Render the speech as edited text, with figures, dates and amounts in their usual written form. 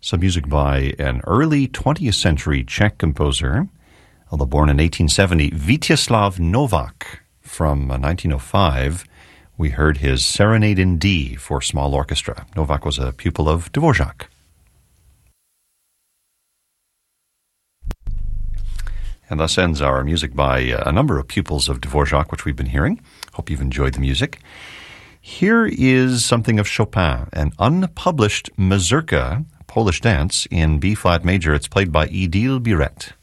Some music by an early 20th century Czech composer, although born in 1870, Vítězslav Novák. From 1905, we heard his Serenade in D for small orchestra. Novák was a pupil of Dvořák. And thus ends our music by a number of pupils of Dvořák, which we've been hearing. Hope you've enjoyed the music. Here is something of Chopin, an unpublished mazurka, Polish dance, in B-flat major. It's played by Idil Biret.